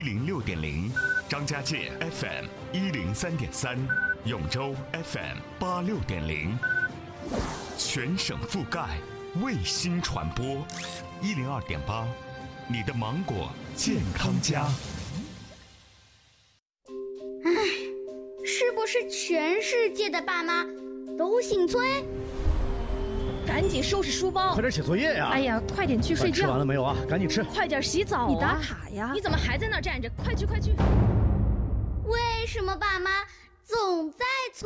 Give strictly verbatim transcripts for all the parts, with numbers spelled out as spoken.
一零六点零，张家界 F M 一零三点三，永州 F M 八六点零，全省覆盖，卫星传播，一零二点八，你的芒果健康家。 唉，是不是全世界的爸妈都姓崔？ 赶紧收拾书包， 快点写作业呀！ 哎呀，快点去睡觉。 吃完了没有啊？赶紧吃。 快点洗澡啊！ 你打卡呀？ 你怎么还在那儿站着？快去快去！ 为什么爸妈总在催？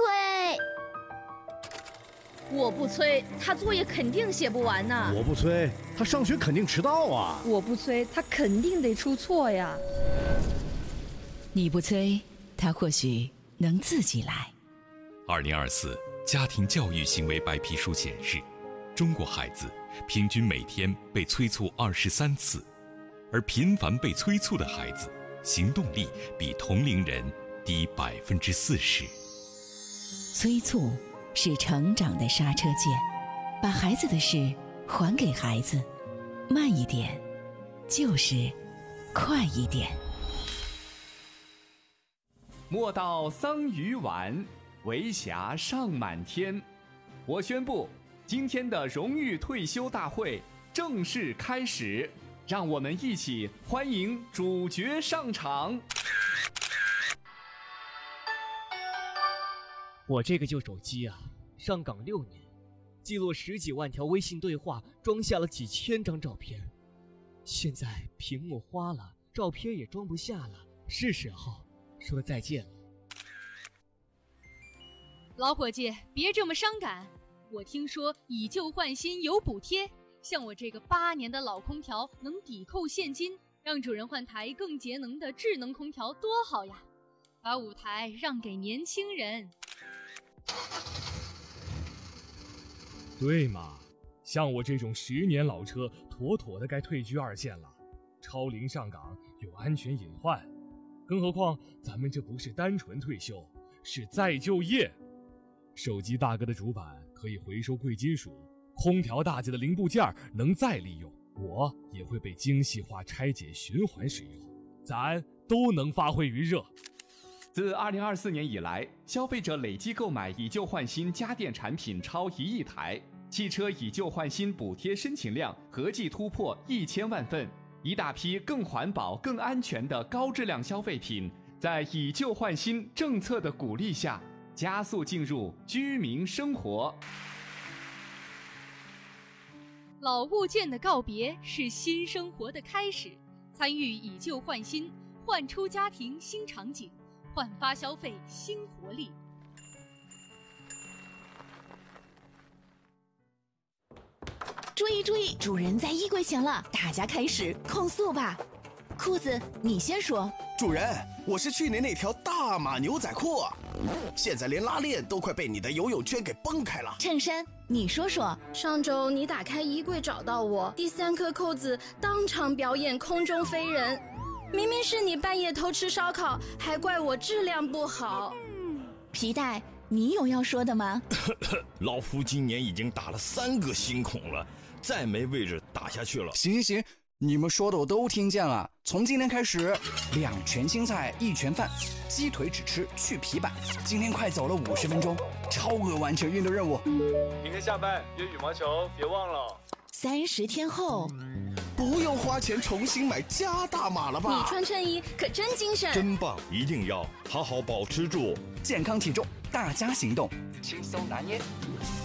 我不催，他作业肯定写不完呢。 我不催，他上学肯定迟到啊。 我不催，他肯定得出错呀。 你不催，他或许能自己来。 二零二四家庭教育行为白皮书显示，中国孩子平均每天被催促二十三次，而频繁被催促的孩子，行动力比同龄人低百分之四十。 催促是成长的刹车键，把孩子的事还给孩子，慢一点，就是快一点。 莫道桑榆晚，为霞尚满天。我宣布，今天的荣誉退休大会正式开始，让我们一起欢迎主角上场。 我这个旧手机啊，上岗六年，记录十几万条微信对话，装下了几千张照片。现在屏幕花了，照片也装不下了，是时候说再见了。 老伙计，别这么伤感。我听说以旧换新有补贴，像我这个八年的老空调能抵扣现金，让主人换台更节能的智能空调多好呀！把舞台让给年轻人。 对嘛，像我这种十年老车，妥妥的该退居二线了。超龄上岗有安全隐患，更何况咱们这不是单纯退休，是再就业。手机大哥的主板可以回收贵金属，空调大姐的零部件能再利用，我也会被精细化拆解循环使用，咱都能发挥余热。 自二零二四年以来，消费者累计购买以旧换新家电产品超一亿台，汽车以旧换新补贴申请量合计突破一千万份，一大批更环保、更安全的高质量消费品，在以旧换新政策的鼓励下，加速进入居民生活。 老物件的告别是新生活的开始，参与以旧换新，焕出家庭新场景，焕发消费新活力。 注意注意，主人在衣柜前了，大家开始控诉吧。裤子，你先说。 主人，我是去年那条大码牛仔裤，现在连拉链都快被你的游泳圈给崩开了。 衬衫，你说说。 上周你打开衣柜找到我，第三颗扣子当场表演空中飞人，明明是你半夜偷吃烧烤，还怪我质量不好。 皮带，你有要说的吗？ 老夫今年已经打了三个新孔了，再没位置打下去了。 行行行，你们说的我都听见了。从今天开始，两全青菜一全饭，鸡腿只吃去皮板。今天快走了五十分钟，超额完成运动任务。 明天下班约羽毛球，别忘了。 三十天后， 不用花钱重新买加大码了吧？ 你穿衬衣可真精神， 真棒！一定要好好保持住健康体重，大家行动，轻松拿捏。